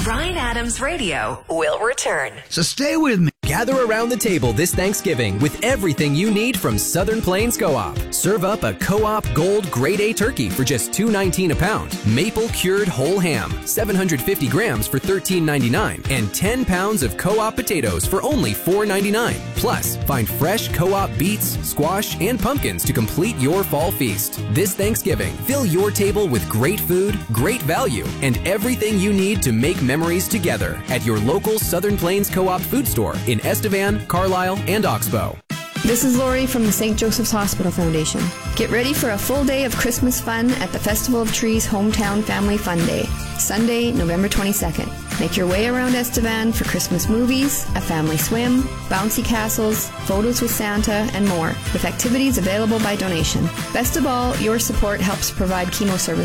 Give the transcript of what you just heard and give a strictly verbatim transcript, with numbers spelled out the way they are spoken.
Bryan Adams Radio will return. So stay with me. Gather around the table this Thanksgiving with everything you need from Southern Plains Co-op. Serve up a Co-op Gold Grade A turkey for just two dollars and nineteen cents a pound, maple cured whole ham, seven hundred fifty grams for thirteen dollars and ninety-nine cents, and ten pounds of Co-op potatoes for only four dollars and ninety-nine cents. Plus, find fresh Co-op beets, squash, and pumpkins to complete your fall feast. This Thanksgiving, fill your table with great food, great value, and everything you need to make memories together at your local Southern Plains Co-op food store in Estevan, Carlisle, and Oxbow. This is Lori from the Saint Joseph's Hospital Foundation. Get ready for a full day of Christmas fun at the Festival of Trees Hometown Family Fun Day, Sunday, November twenty-second. Make your way around Estevan for Christmas movies, a family swim, bouncy castles, photos with Santa, and more, with activities available by donation. Best of all, your support helps provide chemo services